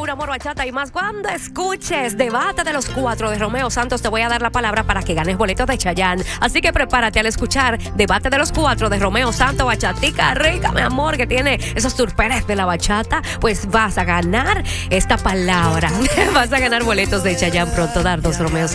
Pura Amor, Bachata y más. Cuando escuches Debate de los Cuatro de Romeo Santos, te voy a dar la palabra para que ganes boletos de Chayanne. Así que prepárate al escuchar Debate de los Cuatro de Romeo Santos, bachatica rica, mi amor, que tiene esos turperes de la bachata. Pues vas a ganar esta palabra. Vas a ganar boletos de Chayanne pronto, Dardos Romeo Santos.